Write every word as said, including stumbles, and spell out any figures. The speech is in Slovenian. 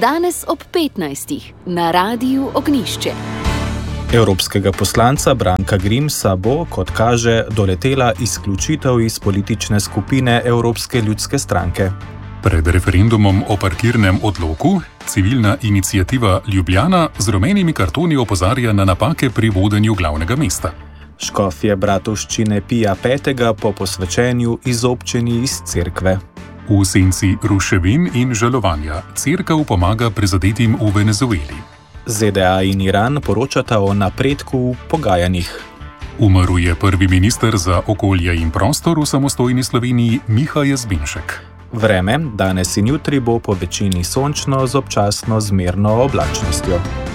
danes ob petnajstih na Radiu Ognjišče. Evropskega poslanca Branka Grimsa bo, kot kaže, doletela izključitev iz politične skupine Evropske ljudske stranke. Pred referendumom o parkirnem odloku civilna iniciativa Ljubljana z rumenimi kartoni opozarja na napake pri vodenju glavnega mesta. Škofje Bratovščine Pija petega po posvečenju izobčeni iz cerkve. V senci ruševin in žalovanja cerkev pomaga prizadetim v Venezueli. ZDA in Iran poročata o napredku v pogajanjih. Umrl je prvi minister za okolje in prostor v samostojni Sloveniji Miha Jazbinšek. Vreme danes in jutri bo po večini sončno z občasno zmerno oblačnostjo.